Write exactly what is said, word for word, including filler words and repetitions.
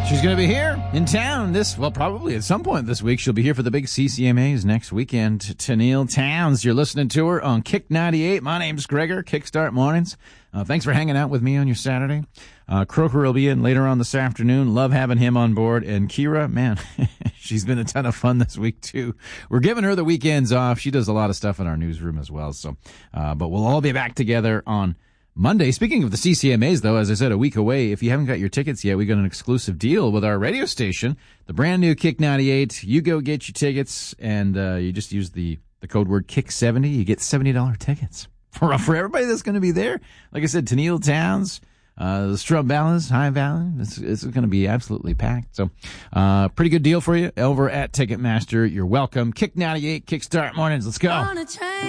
She's going to be here in town this, well, probably at some point this week. She'll be here for the big C C M As next weekend. Tenille Townes, you're listening to her on Kick ninety-eight. My name's Gregor, Kickstart Mornings. Uh, thanks for hanging out with me on your Saturday. Uh, Croker will be in later on this afternoon. Love having him on board. And Kira, man, she's been a ton of fun this week, too. We're giving her the weekends off. She does a lot of stuff in our newsroom as well. So, uh, but we'll all be back together on Monday. Speaking of the C C M As, though, as I said, a week away, if you haven't got your tickets yet, we got an exclusive deal with our radio station, the brand new Kick ninety-eight. You go get your tickets, and uh, you just use the, the code word Kick seventy. You get seventy dollars tickets for, for everybody that's going to be there. Like I said, Tenille Townes, uh, the Strum Valleys, High Valley. It's, it's going to be absolutely packed. So, uh, pretty good deal for you over at Ticketmaster. You're welcome. Kick ninety-eight, Kickstart Mornings. Let's go.